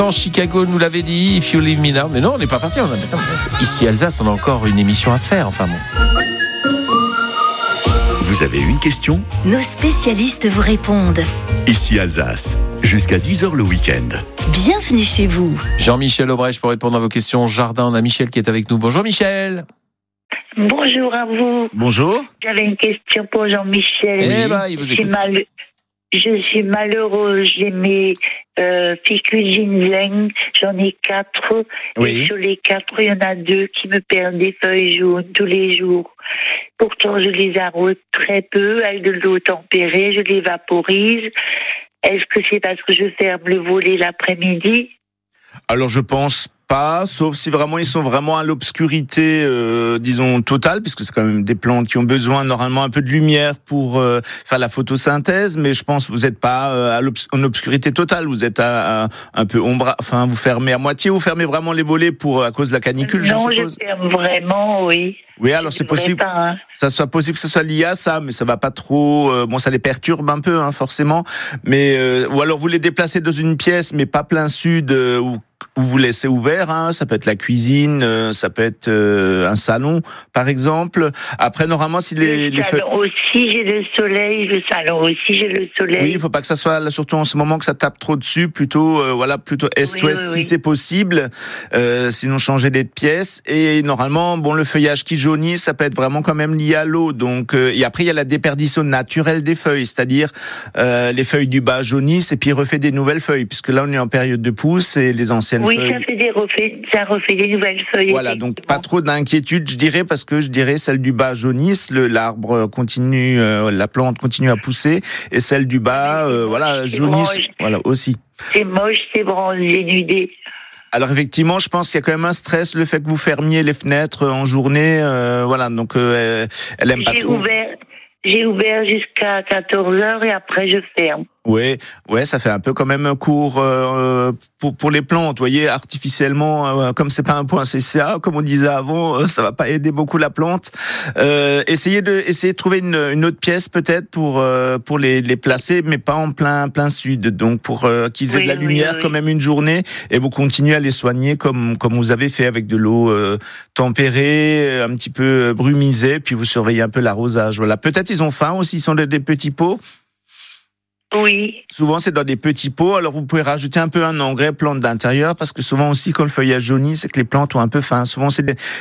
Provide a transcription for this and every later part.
Chicago nous l'avait dit, If You Leave Me Now. Mais non, on n'est pas parti. Ici Alsace, on a encore une émission à faire. Enfin bon. Vous avez une question ? Nos spécialistes vous répondent. Ici Alsace, jusqu'à 10h le week-end. Bienvenue chez vous. Jean-Michel Aubrecht pour répondre à vos questions. Jardin, on a Michel qui est avec nous. Bonjour Michel. Bonjour à vous. Bonjour. J'avais une question pour Jean-Michel. Il vous écoute. Je suis malheureuse. J'ai mes ficus ginseng. J'en ai 4. Oui. Et sur les 4, il y en a 2 qui me perdent des feuilles jaunes tous les jours. Pourtant, je les arrose très peu avec de l'eau tempérée. Je les vaporise. Est-ce que c'est parce que je ferme le volet l'après-midi? Alors je pense pas, sauf si vraiment ils sont vraiment à l'obscurité, disons totale, puisque c'est quand même des plantes qui ont besoin normalement un peu de lumière pour faire la photosynthèse. Mais je pense que vous n'êtes pas en obscurité totale, vous êtes un peu ombre. Enfin, vous fermez à moitié, vous fermez vraiment les volets à cause de la canicule. Non, je suppose. je ferme vraiment, oui. Oui, alors c'est possible. Pas, hein. Ça soit possible que ce soit lié à ça, mais ça va pas trop. Bon, ça les perturbe un peu, hein, forcément. Mais ou alors vous les déplacez dans une pièce, mais pas plein sud où vous laissez ouvert, hein. Ça peut être la cuisine, ça peut être un salon, par exemple. Après, normalement, si les salon aussi, j'ai le soleil. Le salon aussi, j'ai le soleil. Oui, il faut pas que ça soit là, surtout en ce moment, que ça tape trop dessus. Plutôt, plutôt est-ouest si c'est possible. Sinon, changer de pièce. Et normalement, bon, le feuillage qui jaunit, ça peut être vraiment quand même lié à l'eau. Donc, et après, il y a la déperdition naturelle des feuilles, c'est-à-dire les feuilles du bas jaunissent et puis refait des nouvelles feuilles, puisque là, on est en période de pousse et les anciennes feuilles. Ça refait des nouvelles feuilles. Voilà, donc pas trop d'inquiétude, je dirais, parce que je dirais celle du bas jaunissent, l'arbre continue, la plante continue à pousser, et celle du bas, jaunissent, voilà, aussi. C'est moche, c'est bronze, dénudé. Alors effectivement, je pense qu'il y a quand même un stress, le fait que vous fermiez les fenêtres en journée, donc elle aime pas trop. J'ai ouvert jusqu'à 14h et après je ferme. Ouais, ça fait un peu quand même court pour les plantes. Vous voyez, artificiellement, comme c'est pas un point CCA, comme on disait avant, ça va pas aider beaucoup la plante. Essayez de trouver une autre pièce peut-être pour les placer, mais pas en plein sud. Donc pour qu'ils aient de la lumière quand même une journée, et vous continuez à les soigner comme vous avez fait avec de l'eau tempérée, un petit peu brumisée, puis vous surveillez un peu l'arrosage. Voilà. Peut-être ils ont faim aussi, ils sont des petits pots. Oui. Souvent, c'est dans des petits pots. Alors, vous pouvez rajouter un peu un engrais plante d'intérieur, parce que souvent aussi, quand le feuillage jaunit, c'est que les plantes ont un peu faim. Souvent,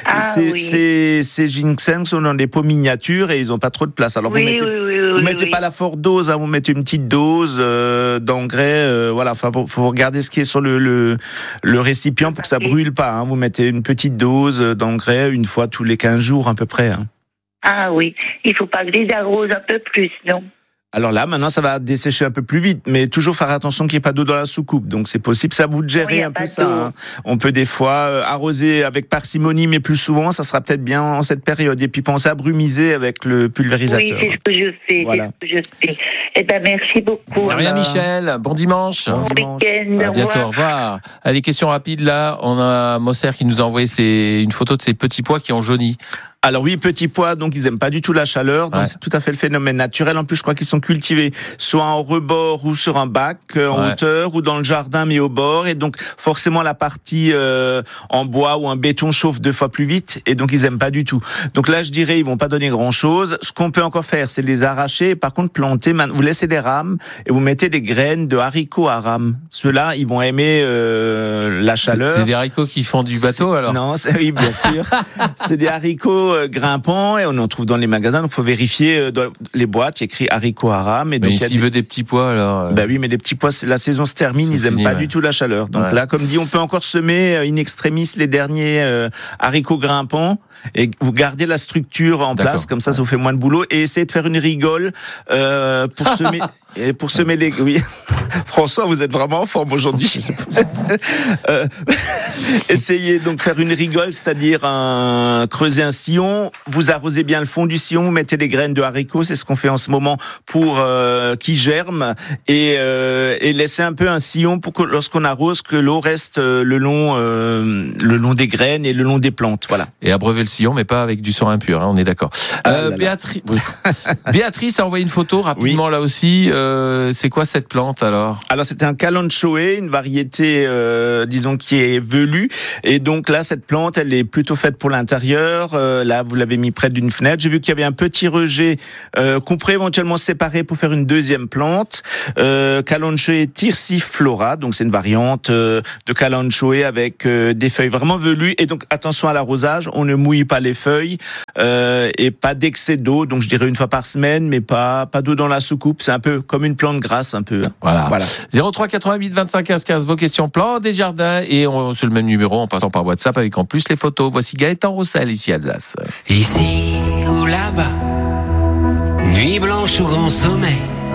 ces ginseng sont dans des pots miniatures et ils ont pas trop de place. Alors, vous mettez pas la forte dose, hein, vous mettez une petite dose d'engrais. Enfin, faut regarder ce qui est sur le récipient pour que ça brûle pas. Hein. Vous mettez une petite dose d'engrais une fois tous les 15 jours à peu près. Hein. Ah oui, il faut pas que je les arrose un peu plus, non? Alors là, maintenant, ça va dessécher un peu plus vite, mais toujours faire attention qu'il n'y ait pas d'eau dans la soucoupe. Donc, c'est possible, ça vous de gérer un peu ça. Hein. On peut des fois arroser avec parcimonie, mais plus souvent, ça sera peut-être bien en cette période. Et puis, pensez à brumiser avec le pulvérisateur. Oui, c'est ce que je fais. Voilà. Eh ben, merci beaucoup. De rien, Michel. Bon dimanche. Bon week-end. À bientôt, au revoir. Allez, question rapide, là. On a Mosser qui nous a envoyé une photo de ses petits pois qui ont jauni. Alors oui, petits pois, donc ils aiment pas du tout la chaleur, donc c'est tout à fait le phénomène naturel. En plus, je crois qu'ils sont cultivés soit en rebord ou sur un bac en hauteur, ou dans le jardin mais au bord, et donc forcément la partie en bois ou en béton chauffe 2 fois plus vite, et donc ils aiment pas du tout. Donc là, je dirais ils vont pas donner grand chose. Ce qu'on peut encore faire, c'est les arracher. Par contre, planter, vous laissez des rames et vous mettez des graines de haricots à rames. Ceux-là, ils vont aimer la chaleur. C'est des haricots qui font du bateau alors? Non, oui, bien sûr. C'est des haricots grimpants, et on en trouve dans les magasins, donc faut vérifier dans les boîtes, il y a écrit haricots à rames. Mais s'il veut des petits pois alors oui, mais les petits pois, la saison se termine, ils aiment pas du tout la chaleur. Donc là, comme dit, on peut encore semer in extremis les derniers haricots grimpants, et vous gardez la structure en place, comme ça vous fait moins de boulot, et essayez de faire une rigole pour semer. Et pour semer les... Oui, François, vous êtes vraiment en forme aujourd'hui. Essayez donc de faire une rigole, c'est-à-dire creuser un sillon, vous arrosez bien le fond du sillon, vous mettez les graines de haricots, c'est ce qu'on fait en ce moment pour qui germent, et laissez un peu un sillon pour que lorsqu'on arrose, que l'eau reste le long des graines et le long des plantes, voilà. Et abreuver le sillon, mais pas avec du sang impur, hein, on est d'accord. Béatrice a envoyé une photo rapidement là aussi. c'est quoi cette plante alors? Alors c'était un Kalanchoe, une variété disons qui est velue, et donc là cette plante elle est plutôt faite pour l'intérieur. Là vous l'avez mis près d'une fenêtre. J'ai vu qu'il y avait un petit rejet qu'on pourrait éventuellement séparer pour faire une deuxième plante. Kalanchoe tirsiflora, donc c'est une variante de Kalanchoe avec des feuilles vraiment velues, et donc attention à l'arrosage, on ne mouille pas les feuilles et pas d'excès d'eau, donc je dirais une fois par semaine, mais pas d'eau dans la soucoupe. C'est un peu comme une plante grasse un peu. Voilà. 03 88 25 15 15, vos questions plan des jardins, et c'est le même numéro en passant par WhatsApp avec en plus les photos. Voici Gaëtan Roussel ici à Alsace. Ici ou là-bas, nuit blanche ou grand sommeil.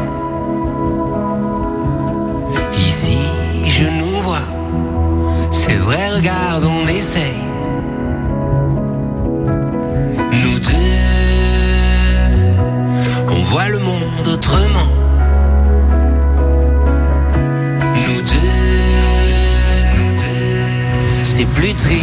Ici je nous vois, c'est vrai, regarde, on essaye. Nous deux, on voit le monde autrement. Nous deux, c'est plus triste.